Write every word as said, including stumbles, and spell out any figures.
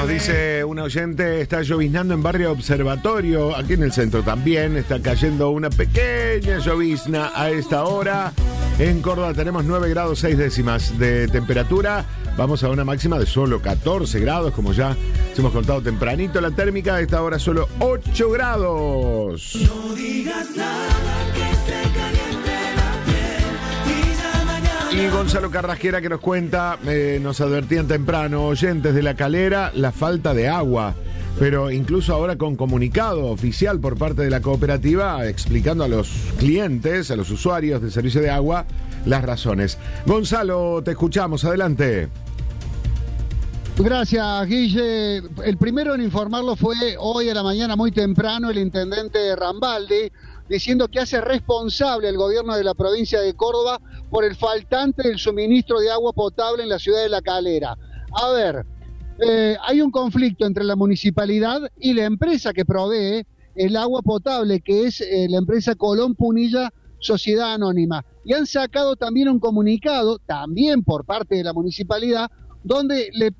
Nos dice un oyente, está lloviznando en Barrio Observatorio, aquí en el centro también, está cayendo una pequeña llovizna a esta hora. En Córdoba tenemos nueve grados seis décimas de temperatura, vamos a una máxima de solo catorce grados, como ya hemos contado tempranito. La térmica a esta hora solo ocho grados. No digas nada que se caliente la piel y ya mañana... Y Gonzalo Carrasquera que nos cuenta, eh, nos advertían temprano, oyentes de La Calera, la falta de agua. Pero incluso ahora con comunicado oficial por parte de la cooperativa explicando a los clientes, a los usuarios del servicio de agua, las razones. Gonzalo, te escuchamos, adelante. Gracias, Guille. El primero en informarlo fue hoy a la mañana muy temprano el intendente Rambaldi, diciendo que hace responsable el gobierno de la provincia de Córdoba por el faltante del suministro de agua potable en la ciudad de La Calera. A ver, eh, hay un conflicto entre la municipalidad y la empresa que provee el agua potable, que es eh, la empresa Colón Punilla Sociedad Anónima. Y han sacado también un comunicado, también por parte de la municipalidad, donde le